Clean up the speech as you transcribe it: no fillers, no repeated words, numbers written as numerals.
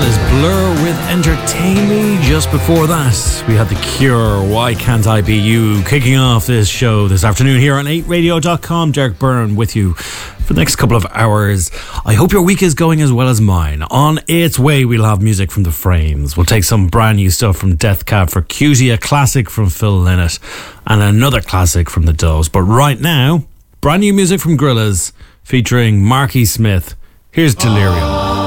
is Blur with Entertain Me. Just before that, we had The Cure, Why Can't I Be You, kicking off this show this afternoon here on 8radio.com. Derek Byrne with you for the next couple of hours. I hope your week is going as well as mine. On its way, we'll have music from The Frames. We'll take some brand new stuff from Death Cab for Cutie, a classic from Phil Lynott, and another classic from The Doves. But right now, brand new music from Gorillaz featuring Marky Smith. Here's Delirium.